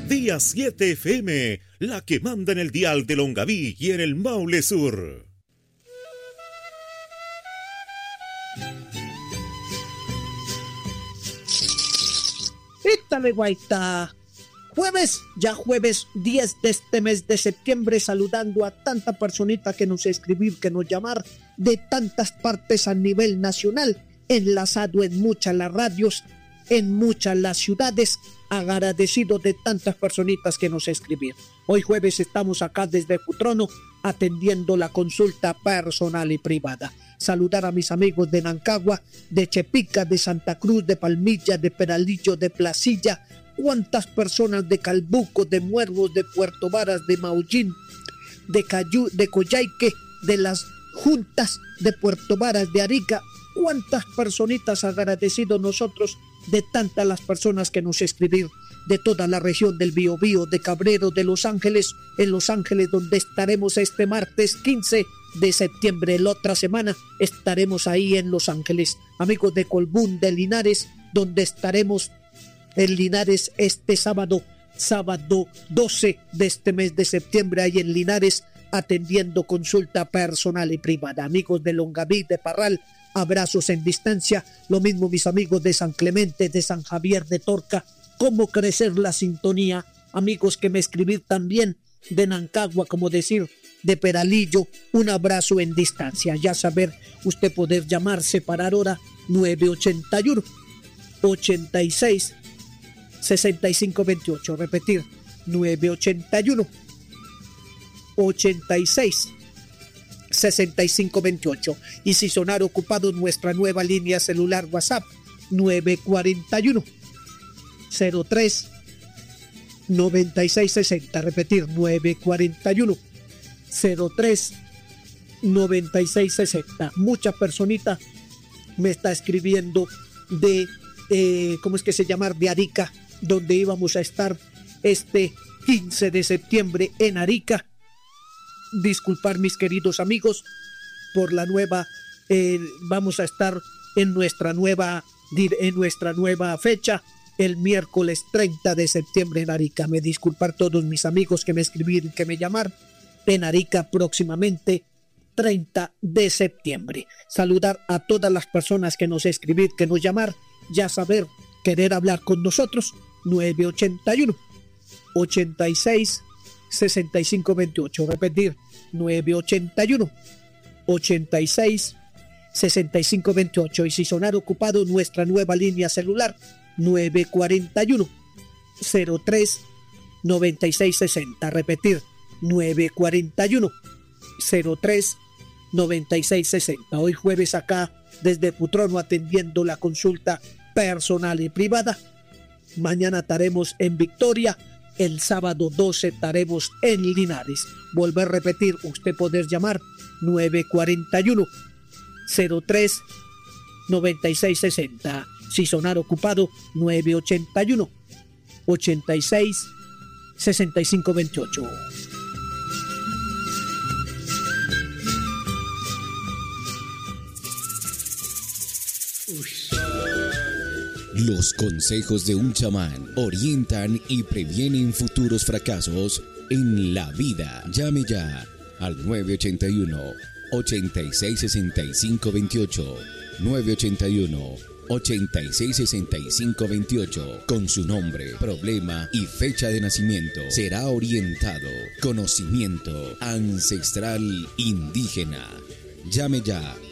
Día 7 FM, la que manda en el dial de Longaví y en el Maule Sur. Ítale, guaita. Jueves 10 de este mes de septiembre, saludando a tanta personita que nos escribir, que nos llamar de tantas partes a nivel nacional, enlazado en muchas las radios, en muchas las ciudades, agradecido de tantas personitas que nos escribir. Hoy jueves estamos acá desde Futrono atendiendo la consulta personal y privada. Saludar a mis amigos de Nancagua, de Chepica, de Santa Cruz, de Palmilla, de Peralillo, de Placilla, cuántas personas de Calbuco, de Muervos, de Puerto Varas, de Maullín, de Coyhaique, de las juntas de Puerto Varas, de Arica, cuántas personitas agradecidos nosotros de tantas las personas que nos escribir de toda la región del Biobío, de Cabrero, de Los Ángeles, en Los Ángeles donde estaremos este martes 15 de septiembre, la otra semana estaremos ahí en Los Ángeles. Amigos de Colbún, de Linares, donde estaremos en Linares este sábado 12 de este mes de septiembre, ahí en Linares, atendiendo consulta personal y privada. Amigos de Longaví, de Parral, abrazos en distancia. Lo mismo mis amigos de San Clemente, de San Javier, de Torca. Cómo crecer la sintonía. Amigos que me escribir también de Nancagua, como decir, de Peralillo, un abrazo en distancia. Ya saber, usted poder llamar, separar hora 981 86 6528. Repetir, 981 86 6528. Y si sonar ocupado, nuestra nueva línea celular WhatsApp 941 03 9660. Repetir, 941 03 9660. Muchas personitas me está escribiendo de ¿cómo es que se llama? De Arica, donde íbamos a estar este 15 de septiembre en Arica. Disculpar, mis queridos amigos, por la nueva, vamos a estar en nuestra nueva fecha, el miércoles 30 de septiembre en Arica. Me disculpar todos mis amigos que me escribieron, que me llamaron en Arica próximamente 30 de septiembre. Saludar a todas las personas que nos escribir, que nos llamar, ya saber, querer hablar con nosotros, 981 86 6528. Repetir, 981 86 6528. Y si sonar ocupado, nuestra nueva línea celular 941 03 9660. Repetir, 941 03 9660. Hoy jueves acá desde Futrono atendiendo la consulta personal y privada. Mañana estaremos en Victoria. El sábado 12 estaremos en Linares. Volver a repetir, usted poder llamar 941 03 9660. Si sonar ocupado, 981 86 6528. Los consejos de un chamán orientan y previenen futuros fracasos en la vida. Llame ya al 981 86 65 28. 981 86 65 28. Con su nombre, problema y fecha de nacimiento será orientado. Conocimiento ancestral indígena. Llame ya